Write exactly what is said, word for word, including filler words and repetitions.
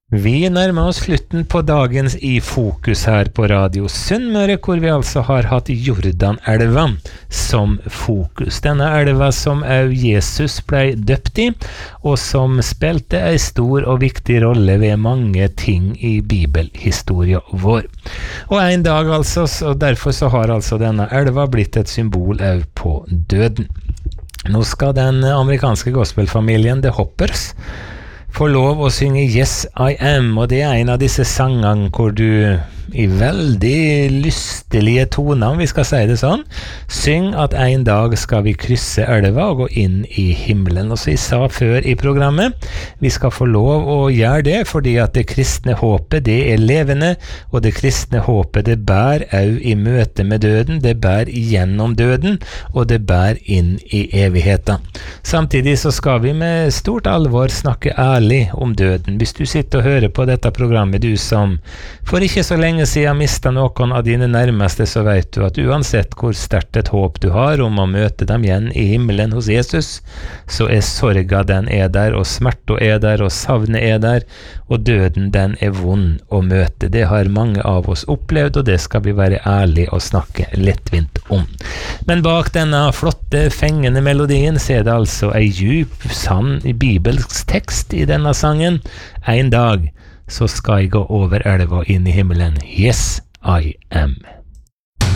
Vi nærmer oss slutten på dagens I Fokus her på Radio Sunnmøre, hvor vi altså har hatt Jordanelva som fokus. Denne elva som også Jesus ble døpt I, og som spilte en stor og viktig rolle ved mange ting I bibelhistorien vår. Og en dag altså, og derfor så har altså denne elva blitt et symbol også på døden. Nå skal den amerikanske gospelfamilien The Hoppers får lov å synge Yes, I Am, og det er en av disse sangene hvor du I veldig lystelige toner, om vi skal si det sånn, syng at en dag skal vi krysse elva og gå inn I himmelen. Og så jeg sa før I programmet, vi skal få lov å gjøre det, fordi at det kristne håpet, det er levende, og det kristne håpet, det bær også I møte med døden, det bær gjennom døden, og det bær inn I evigheten. Samtidig så skal vi med stort alvor snakke ærlig om døden. Hvis du sitter og hører på dette programmet, du som for ikke så lenge siden mistet noen av dine nærmeste, så vet du at uansett hvor sterkt et håp du har om å møte dem igjen I himmelen hos Jesus, så er sorga den er der, og smerta er der, og savnet er der, og døden den er vond å møte. Det har mange av oss opplevd, og det skal vi være ærlige og snakke lettvint om. Men bak denne flotte, fengende melodien så er det altså en djup, sann bibelsk tekst I denne sangen. En dag så skal jeg gå over elva inn I himmelen. Yes, I am.